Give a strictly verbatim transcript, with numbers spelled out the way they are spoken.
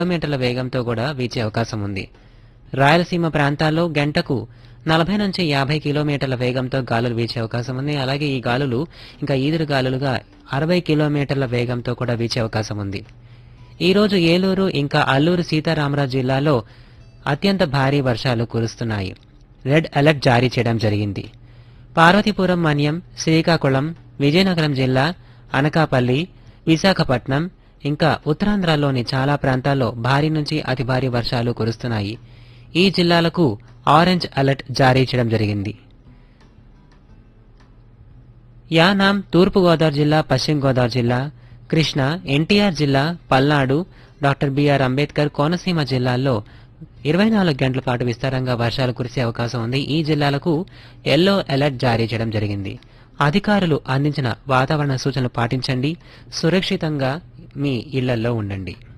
కిలోమీటర్ల వేగంతో కూడా వీచే అవకాశం ఉంది. రాయలసీమ ప్రాంతాల్లో గంటకు నలభై నుంచి యాభై కిలోమీటర్ల వేగంతో గాలులు వీచే అవకాశం ఉంది. అలాగే ఈ గాలులు ఇంకా ఈదురు గాలులుగా అరవై కిలోమీటర్ల వేగంతో కూడా వీచే అవకాశం ఉంది. ఈ రోజు ఏలూరు ఇంకా అల్లూరు సీతారామరాజు జిల్లాలో అత్యంత భారీ వర్షాలు కురుస్తున్నాయి. రెడ్ అలర్ట్ జారీ చేయడం జరిగింది. పార్వతీపురం, మన్యం, శ్రీకాకుళం, విజయనగరం జిల్లా, అనకాపల్లి, విశాఖపట్నం ఇంకా ఉత్తరాంధ్రలోని చాలా ప్రాంతాల్లో భారీ నుంచి అతి భారీ వర్షాలు కురుస్తున్నాయి. ఈ జిల్లాలకు ఆరెంజ్ అలర్ట్ జారీ చేయడం జరిగింది. యానాం, తూర్పుగోదావరి జిల్లా, పశ్చిమ గోదావరి జిల్లా, కృష్ణా, ఎన్టీఆర్ జిల్లా, పల్నాడు, డాక్టర్ బిఆర్ అంబేద్కర్ కోనసీమ జిల్లాల్లో ఇరవై నాలుగు గంటల పాటు విస్తారంగా వర్షాలు కురిసే అవకాశం ఉంది. ఈ జిల్లాలకు ఎల్లో అలర్ట్ జారీ చేయడం జరిగింది. అధికారులు అందించిన వాతావరణ సూచనలు పాటించండి. సురక్షితంగా మీ ఇళ్లలో ఉండండి.